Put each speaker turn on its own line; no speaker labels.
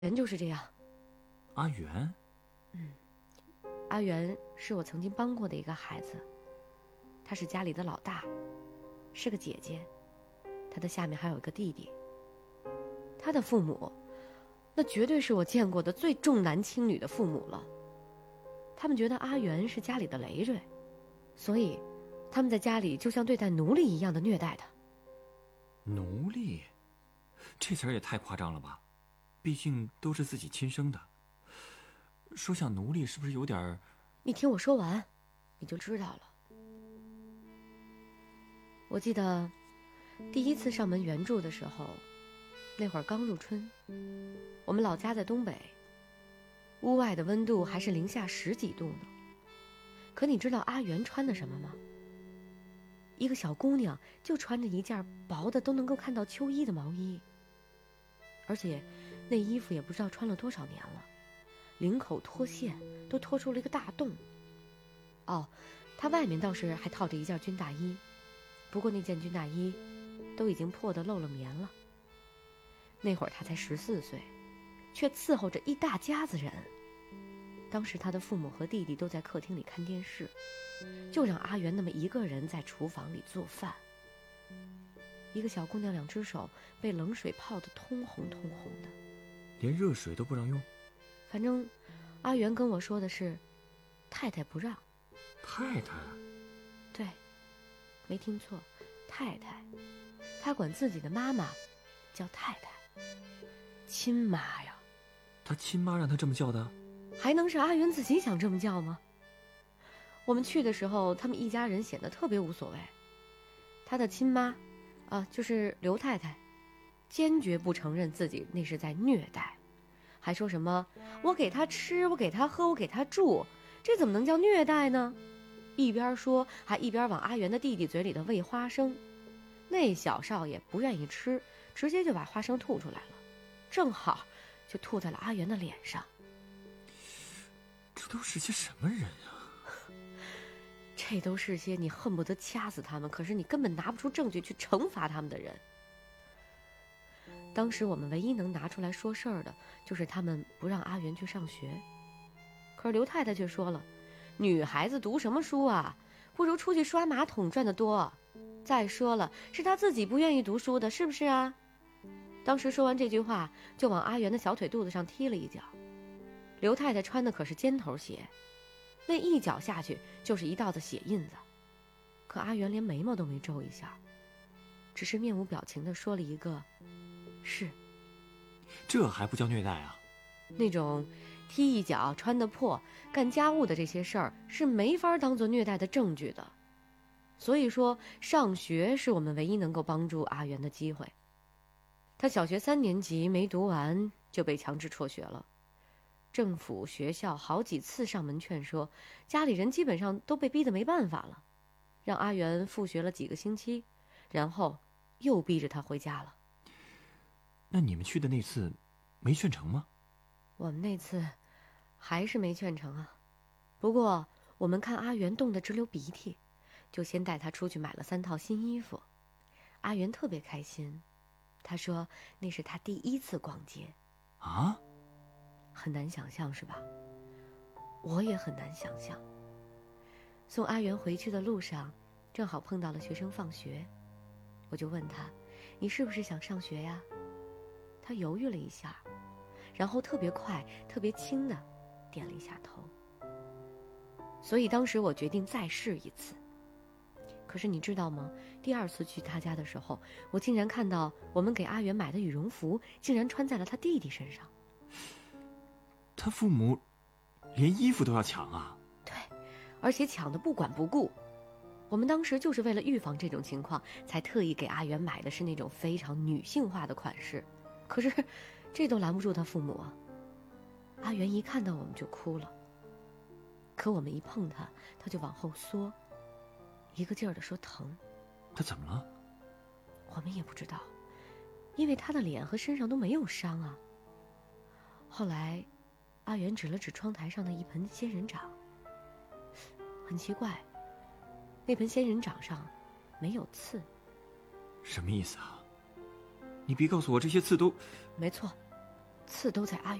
人就是这样。
阿元？
阿元是我曾经帮过的一个孩子，他是家里的老大，是个姐姐，他的下面还有一个弟弟。他的父母，那绝对是我见过的最重男轻女的父母了。他们觉得阿元是家里的累赘，所以他们在家里就像对待奴隶一样的虐待他。
奴隶？这词儿也太夸张了吧，毕竟都是自己亲生的。说像奴隶是不是有点儿……
你听我说完，你就知道了。我记得第一次上门援助的时候，那会儿刚入春，我们老家在东北，屋外的温度还是零下10几度呢。可你知道阿元穿的什么吗？一个小姑娘就穿着一件薄的都能够看到秋衣的毛衣，而且那衣服也不知道穿了多少年了，领口脱线，都脱出了一个大洞。哦，她外面倒是还套着一件军大衣，不过那件军大衣都已经破得漏了棉了。那会儿她才14岁，却伺候着一大家子人。当时她的父母和弟弟都在客厅里看电视，就让阿元那么一个人在厨房里做饭。一个小姑娘2只手被冷水泡得通红通红的，
连热水都不让用？
反正阿元跟我说的是太太不让。
太太？
对，没听错，太太。她管自己的妈妈叫太太，亲妈呀。
他亲妈让他这么叫的？
还能是阿元自己想这么叫吗？我们去的时候，他们一家人显得特别无所谓。他的亲妈就是刘太太，坚决不承认自己那是在虐待，还说什么我给他吃，我给他喝，我给他住，这怎么能叫虐待呢？一边说还一边往阿元的弟弟嘴里头喂花生。那小少爷不愿意吃，直接就把花生吐出来了，正好就吐在了阿元的脸上。
这都是些什么人啊？
这都是些你恨不得掐死他们，可是你根本拿不出证据去惩罚他们的人。当时我们唯一能拿出来说事儿的，就是他们不让阿元去上学。可是刘太太却说了，女孩子读什么书啊，不如出去刷马桶赚得多。再说了，是她自己不愿意读书的，是不是啊？当时说完这句话，就往阿元的小腿肚子上踢了一脚。刘太太穿的可是尖头鞋，那一脚下去就是一道的血印子。可阿元连眉毛都没皱一下，只是面无表情地说了一个是。
这还不叫虐待啊？
那种踢一脚穿得破干家务的这些事儿是没法当作虐待的证据的。所以说上学是我们唯一能够帮助阿元的机会。他小学3年级没读完就被强制辍学了，政府学校好几次上门劝说，家里人基本上都被逼得没办法了，让阿元复学了几个星期，然后又逼着他回家了。
那你们去的那次没劝成吗？
我们那次还是没劝成啊。不过我们看阿元冻得直流鼻涕，就先带他出去买了3套新衣服。阿元特别开心，他说那是他第1次逛街。
啊？
很难想象是吧？我也很难想象。送阿元回去的路上，正好碰到了学生放学，我就问他，你是不是想上学呀？他犹豫了一下，然后特别快特别轻的点了一下头。所以当时我决定再试一次。可是你知道吗，第2次去他家的时候，我竟然看到我们给阿元买的羽绒服竟然穿在了他弟弟身上。
他父母连衣服都要抢啊？
对，而且抢得不管不顾。我们当时就是为了预防这种情况，才特意给阿元买的是那种非常女性化的款式。可是这都拦不住他父母啊。阿元一看到我们就哭了，可我们一碰他，他就往后缩，一个劲儿地说疼。
他怎么了？
我们也不知道，因为他的脸和身上都没有伤啊。后来阿元指了指窗台上的一盆仙人掌，很奇怪，那盆仙人掌上没有刺。
什么意思啊？你别告诉我这些刺都……
没错， 次都在阿